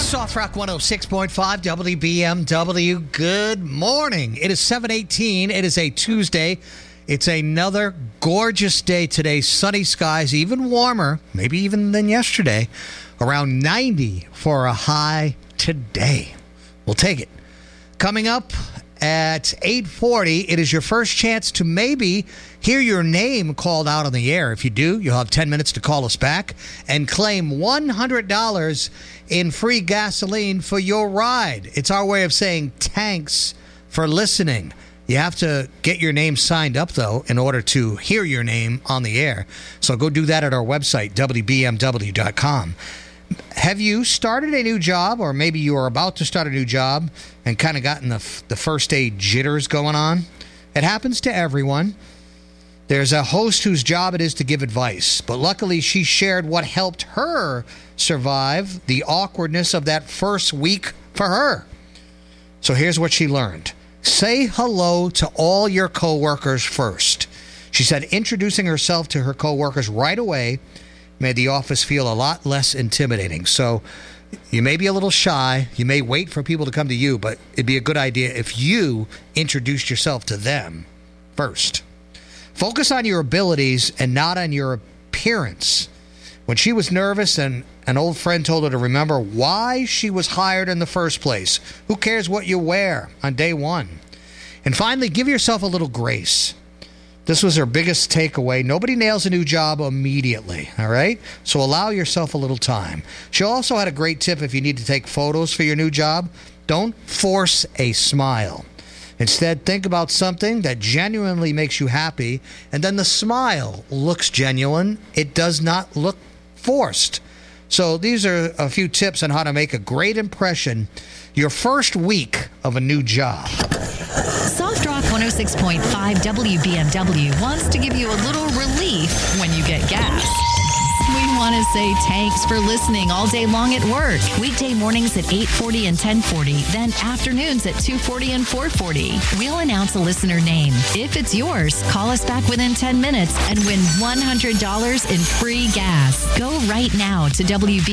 Soft Rock 106.5 WBMW. Good morning. It is 7:18. It is a Tuesday. It's another gorgeous day today. Sunny skies, even warmer, maybe even than yesterday. Around 90 for a high today. We'll take it. Coming up at 8:40, it is your first chance to maybe hear your name called out on the air. If you do, you'll have 10 minutes to call us back and claim $100 in free gasoline for your ride. It's our way of saying thanks for listening. You have to get your name signed up, though, in order to hear your name on the air. So go do that at our website, WBMW.com. Have you started a new job, or maybe you are about to start a new job and kind of gotten the first day jitters going on? It happens to everyone. There's a host whose job it is to give advice, but luckily she shared what helped her survive the awkwardness of that first week for her. So here's what she learned. Say hello to all your coworkers first. She said introducing herself to her coworkers right away made the office feel a lot less intimidating. So you may be a little shy. You may wait for people to come to you, but it'd be a good idea if you introduced yourself to them first. Focus on your abilities and not on your appearance. When she was nervous and an old friend told her to remember why she was hired in the first place. Who cares what you wear on day one? And finally, give yourself a little grace. This was her biggest takeaway. Nobody nails a new job immediately, all right? So allow yourself a little time. She also had a great tip if you need to take photos for your new job. Don't force a smile. Instead, think about something that genuinely makes you happy, and then the smile looks genuine. It does not look forced. So these are a few tips on how to make a great impression your first week of a new job. Soft Rock 106.5 WBMW wants to give you a little relief when you get gas. We want to say thanks for listening all day long at work. Weekday mornings at 8:40 and 10:40, then afternoons at 2:40 and 4:40. We'll announce a listener name. If it's yours, call us back within 10 minutes and win $100 in free gas. Go right now to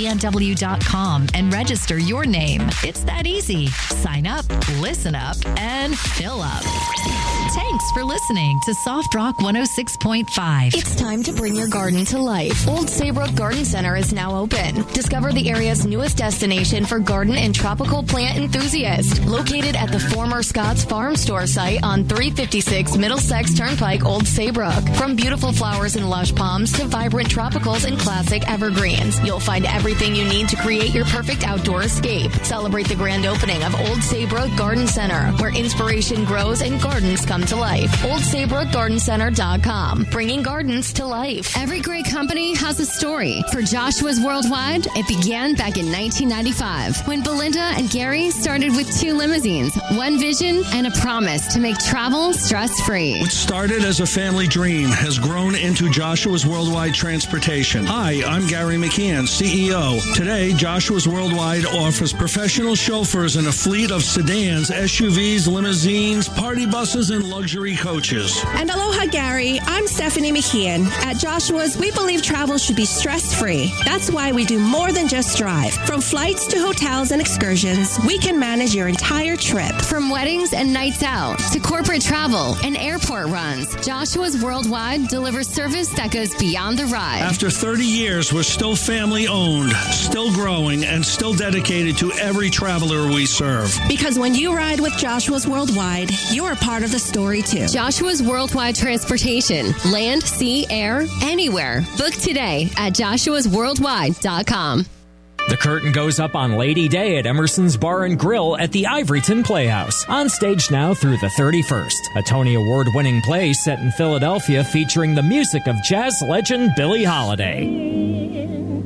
WBMW.com and register your name. It's that easy. Sign up, listen up, and fill up. Thanks for listening to Soft Rock 106.5. It's time to bring your garden to life. Old Saybrook Garden Center is now open. Discover the area's newest destination for garden and tropical plant enthusiasts. Located at the former Scott's Farm Store site on 356 Middlesex Turnpike, Old Saybrook. From beautiful flowers and lush palms to vibrant tropicals and classic evergreens, you'll find everything you need to create your perfect outdoor escape. Celebrate the grand opening of Old Saybrook Garden Center, where inspiration grows and gardens come to life. OldSaybrookGardenCenter.com, bringing gardens to life. Every great company has a story. For Joshua's Worldwide, it began back in 1995 when Belinda and Gary started with 2 limousines, one vision, and a promise to make travel stress-free. What started as a family dream has grown into Joshua's Worldwide Transportation. Hi, I'm Gary McKeon, CEO. Today, Joshua's Worldwide offers professional chauffeurs and a fleet of sedans, SUVs, limousines, party buses, and luxury coaches. And aloha, Gary. I'm Stephanie McKeon. At Joshua's, we believe travel should be stress-free. That's why we do more than just drive. From flights to hotels and excursions, we can manage your entire trip. From weddings and nights out to corporate travel and airport runs, Joshua's Worldwide delivers service that goes beyond the ride. After 30 years, we're still family-owned, still growing, and still dedicated to every traveler we serve. Because when you ride with Joshua's Worldwide, you're part of the story, too. Joshua's Worldwide Transportation. Land, sea, air, anywhere. Book today at joshuasworldwide.com. The curtain goes up on Lady Day at Emerson's Bar and Grill at the Ivoryton Playhouse. On stage now through the 31st. A Tony Award-winning play set in Philadelphia featuring the music of jazz legend Billie Holiday.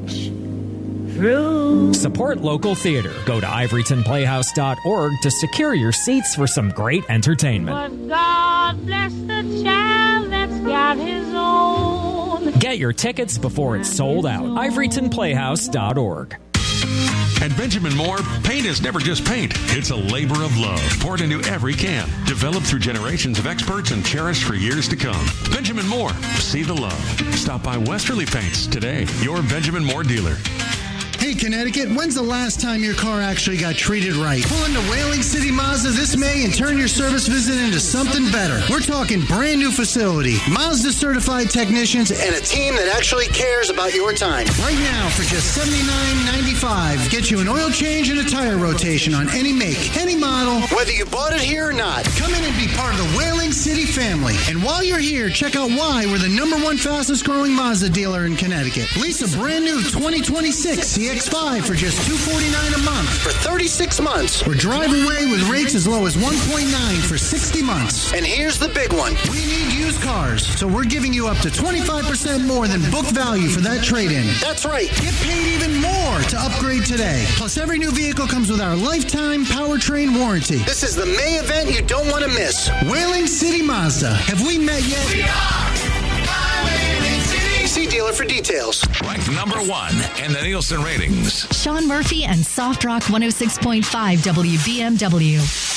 Support local theater. Go to ivorytonplayhouse.org to secure your seats for some great entertainment. But God bless the child that's got his own. Get your tickets before it's sold out. ivorytonplayhouse.org. At Benjamin Moore, paint is never just paint. It's a labor of love poured into every can. Developed through generations of experts and cherished for years to come. Benjamin Moore, see the love. Stop by Westerly Paints today, your Benjamin Moore dealer. Hey, Hey, Connecticut, when's the last time your car actually got treated right? Pull into Whaling City Mazda this May and turn your service visit into something better. We're talking brand new facility, Mazda certified technicians, and a team that actually cares about your time. Right now, for just $79.95, get you an oil change and a tire rotation on any make, any model, whether you bought it here or not. Come in and be part of the Whaling City family. And while you're here, check out why we're the #1 fastest growing Mazda dealer in Connecticut. Lease a brand new 2026 CX-5 for just $249 a month for 36 months. Or drive away with rates as low as 1.9 for 60 months. And here's the big one. We need used cars, so we're giving you up to 25% more than book value for that trade-in. That's right. Get paid even more to upgrade today. Plus, every new vehicle comes with our lifetime powertrain warranty. This is the May event you don't want to miss. Whaling City Mazda. Have we met yet? We are Whaling City. See dealer for details. Ranked #1 in the Nielsen ratings. Sean Murphy and Soft Rock 106.5 WBMW.